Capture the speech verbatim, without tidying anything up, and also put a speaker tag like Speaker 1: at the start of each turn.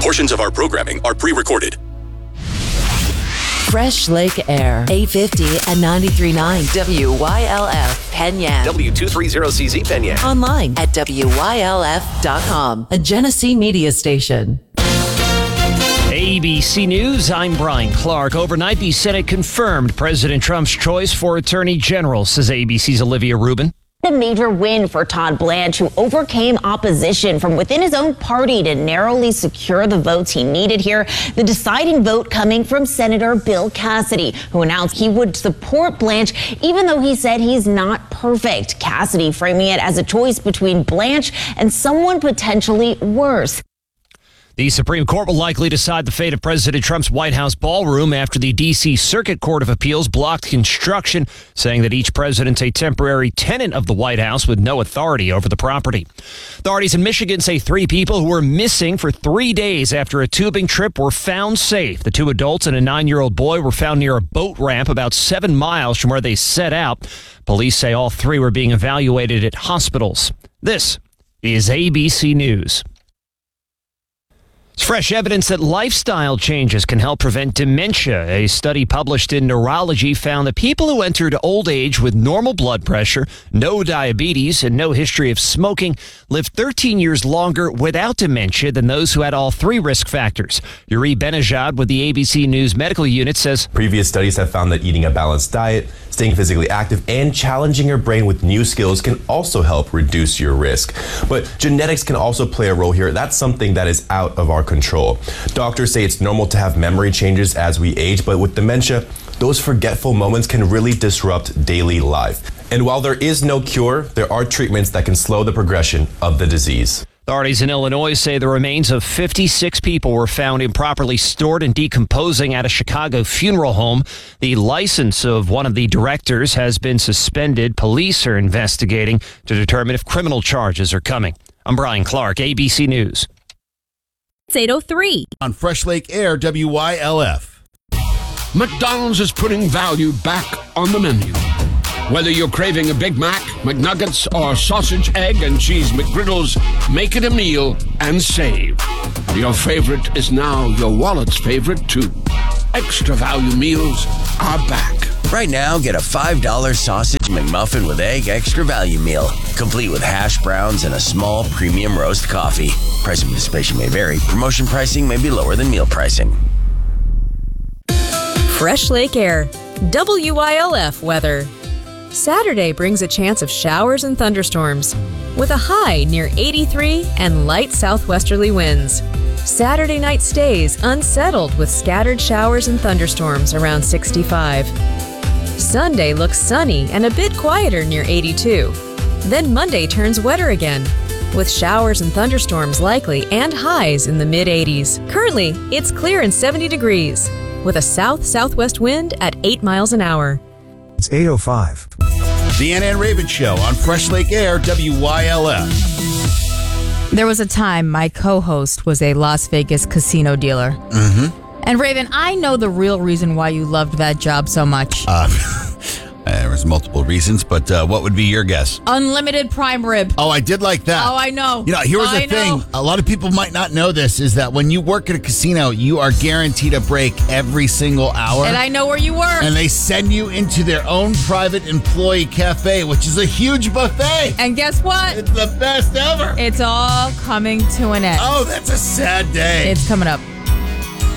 Speaker 1: Portions of our programming are pre-recorded.
Speaker 2: Fresh Lake Air, eight fifty and ninety-three point nine W Y L F, Penyan.
Speaker 3: W two thirty C Z Penyan.
Speaker 2: Online at W Y L F dot com, a Genesee media station.
Speaker 4: A B C News, I'm Brian Clark. Overnight, the Senate confirmed President Trump's choice for Attorney General, says A B C's Olivia Rubin.
Speaker 5: A major win for Todd Blanche, who overcame opposition from within his own party to narrowly secure the votes he needed here. The deciding vote coming from Senator Bill Cassidy, who announced he would support Blanche, even though he said he's not perfect. Cassidy framing it as a choice between Blanche and someone potentially worse.
Speaker 4: The Supreme Court will likely decide the fate of President Trump's White House ballroom after the D C Circuit Court of Appeals blocked construction, saying that each president's a temporary tenant of the White House with no authority over the property. Authorities in Michigan say three people who were missing for three days after a tubing trip were found safe. The two adults and a nine-year-old boy were found near a boat ramp about seven miles from where they set out. Police say all three were being evaluated at hospitals. This is A B C News. It's fresh evidence that lifestyle changes can help prevent dementia. A study published in Neurology found that people who entered old age with normal blood pressure, no diabetes, and no history of smoking lived thirteen years longer without dementia than those who had all three risk factors. Yuri Benajad with the A B C News Medical Unit says
Speaker 6: previous studies have found that eating a balanced diet, staying physically active, and challenging your brain with new skills can also help reduce your risk. But genetics can also play a role here. That's something that is out of our control. Doctors say it's normal to have memory changes as we age, but with dementia, those forgetful moments can really disrupt daily life. And while there is no cure, there are treatments that can slow the progression of the disease.
Speaker 4: Authorities in Illinois say the remains of fifty-six people were found improperly stored and decomposing at a Chicago funeral home. The license of one of the directors has been suspended. Police are investigating to determine if criminal charges are coming. I'm Brian Clark, A B C News.
Speaker 7: It's eight oh three.
Speaker 8: On Fresh Lake Air, W Y L F.
Speaker 9: McDonald's is putting value back on the menu. Whether you're craving a Big Mac, McNuggets, or sausage, egg, and cheese McGriddles, make it a meal and save. Your favorite is now your wallet's favorite, too. Extra value meals are back.
Speaker 3: Right now, get a five dollar sausage McMuffin with egg extra value meal, complete with hash browns and a small premium roast coffee. Price and participation may vary. Promotion pricing may be lower than meal pricing.
Speaker 7: Fresh Lake Air, W Y L F weather. Saturday brings a chance of showers and thunderstorms, with a high near eighty-three and light southwesterly winds. Saturday night stays unsettled with scattered showers and thunderstorms around sixty-five. Sunday looks sunny and a bit quieter near eighty-two. Then Monday turns wetter again, with showers and thunderstorms likely and highs in the mid-eighties. Currently, it's clear and seventy degrees, with a south-southwest wind at eight miles an hour.
Speaker 10: It's eight oh five.
Speaker 8: The Ann and Raven Show on Fresh Lake Air, W Y L F.
Speaker 11: There was a time my co-host was a Las Vegas casino dealer.
Speaker 8: Mm-hmm.
Speaker 11: And Raven, I know the real reason why you loved that job so much.
Speaker 8: Uh, there was multiple reasons, but uh, what would be your guess?
Speaker 11: Unlimited prime rib.
Speaker 8: Oh, I did like that.
Speaker 11: Oh, I know.
Speaker 8: You know, here's
Speaker 11: I
Speaker 8: the thing.
Speaker 11: know.
Speaker 8: A lot of people might not know this, is that when you work at a casino, you are guaranteed a break every single hour.
Speaker 11: And I know where you were.
Speaker 8: And they send you into their own private employee cafe, which is a huge buffet.
Speaker 11: And guess what?
Speaker 8: It's the best ever.
Speaker 11: It's all coming to an end.
Speaker 8: Oh, that's a sad day.
Speaker 11: It's coming up.